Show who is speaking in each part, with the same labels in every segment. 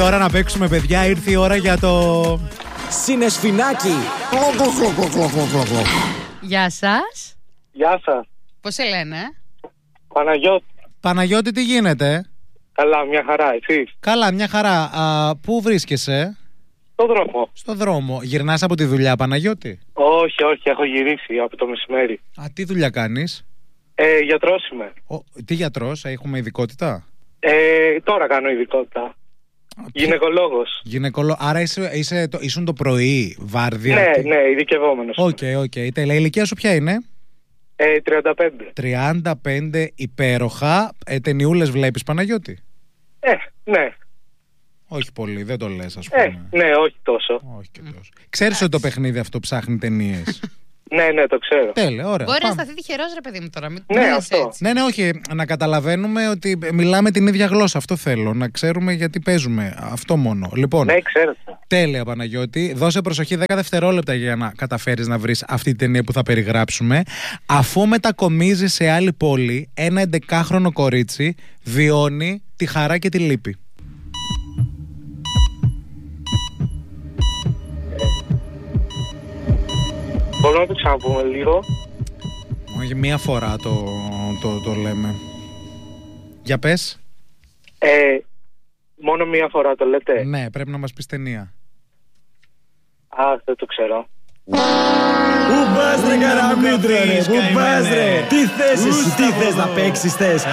Speaker 1: Τώρα να παίξουμε, παιδιά, ήρθε η ώρα για το
Speaker 2: Συνεσφινάκι.
Speaker 3: Γεια σας.
Speaker 4: Γεια σας.
Speaker 3: Πώς σε λένε?
Speaker 4: Παναγιώτη.
Speaker 1: Παναγιώτη, τι γίνεται?
Speaker 4: Καλά, μια χαρά, εσείς?
Speaker 1: Καλά, μια χαρά. Πού βρίσκεσαι?
Speaker 4: Στο δρόμο.
Speaker 1: Στο δρόμο. Γυρνάς από τη δουλειά, Παναγιώτη?
Speaker 4: Όχι, όχι, έχω γυρίσει από το μεσημέρι.
Speaker 1: Τι δουλειά κάνεις?
Speaker 4: Γιατρός είμαι.
Speaker 1: Τι γιατρός, έχουμε ειδικότητα?
Speaker 4: Τώρα κάνω ειδικότητα. Γυναικολόγος.
Speaker 1: Άρα ήσουν το πρωί, βάρδια?
Speaker 4: Ναι, ειδικευόμενος.
Speaker 1: Οκ. Τέλεια. Η ηλικία σου ποια είναι?
Speaker 4: 35.
Speaker 1: 35, υπέροχα. Ταινιούλες βλέπεις, Παναγιώτη?
Speaker 4: Ναι.
Speaker 1: Όχι πολύ, δεν το λες, ας πούμε.
Speaker 4: Ναι, όχι τόσο.
Speaker 1: Όχι και τόσο. Ξέρεις ότι το παιχνίδι αυτό ψάχνει ταινίες?
Speaker 4: Ναι, το ξέρω.
Speaker 1: Τέλεια, ωραία.
Speaker 3: Μπορεί να σταθεί τυχερός, ρε παιδί μου, τώρα. Μην
Speaker 4: Ναι,
Speaker 3: το
Speaker 4: αυτό.
Speaker 3: έτσι.
Speaker 1: Ναι, όχι. Να καταλαβαίνουμε ότι μιλάμε την ίδια γλώσσα. Αυτό θέλω. Να ξέρουμε γιατί παίζουμε. Αυτό μόνο. Λοιπόν,
Speaker 4: Ναι, ξέρετε.
Speaker 1: τέλεια, Παναγιώτη. Δώσε προσοχή 10 δευτερόλεπτα για να καταφέρεις να βρεις αυτή την ταινία που θα περιγράψουμε. Αφού μετακομίζει σε άλλη πόλη, ένα 11χρονο κορίτσι βιώνει τη χαρά και τη λύπη.
Speaker 4: Μπορούμε να το ξαναπούμε λίγο?
Speaker 1: Όχι, μία φορά το λέμε. Για πες.
Speaker 4: Μόνο μία φορά το λέτε?
Speaker 1: Ναι, πρέπει να μας πεις ταινία.
Speaker 4: Δεν το ξέρω.
Speaker 2: Πού πας ρε Καραμήτρο ρε, πού πας ρε? Τι θες εσύ, τι θες να παίξεις θες?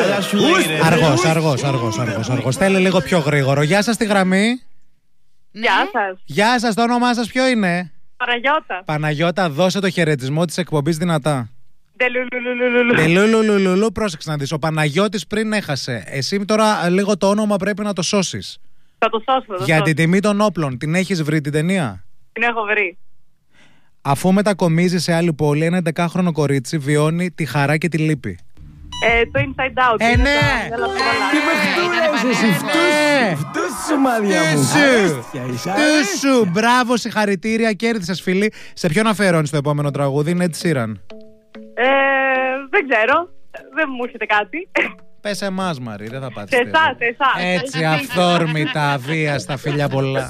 Speaker 1: Αργός. Θέλει λίγο πιο γρήγορο. Γεια σας, στη γραμμή.
Speaker 5: Γεια σας.
Speaker 1: Γεια σας, το όνομά σας ποιο είναι?
Speaker 5: Παναγιώτα.
Speaker 1: Παναγιώτα, δώσε το χαιρετισμό της εκπομπής δυνατά.
Speaker 5: Ντελουλουλουλουλουλου.
Speaker 1: Λουλουλουλουλου, πρόσεξε να δεις. Ο Παναγιώτης πριν έχασε. Εσύ τώρα λίγο το όνομα πρέπει να το σώσεις.
Speaker 5: Θα το σώσω.
Speaker 1: Για την τιμή των όπλων. Την έχεις βρει την ταινία?
Speaker 5: Την έχω βρει.
Speaker 1: Αφού μετακομίζει σε άλλη πόλη, ένα 11χρονο κορίτσι βιώνει τη χαρά και τη λύπη.
Speaker 5: Το Inside Out.
Speaker 1: Ναι!
Speaker 2: Τι παιχτούλες εσύ, φτούς σου μάδια μου.
Speaker 1: Τούσου! Μπράβο, συγχαρητήρια, κέρδισες φίλη. Σε ποιον αφιερώνεις το επόμενο τραγούδι? Είναι Ed Sheeran.
Speaker 5: Δεν ξέρω. Δεν μου έρχεται κάτι.
Speaker 1: Πες εμάς, Μαρή, δεν θα πάθεις.
Speaker 5: Σε εσάς.
Speaker 1: Έτσι, αυθόρμητα, αβίαστα, φιλιά πολλά.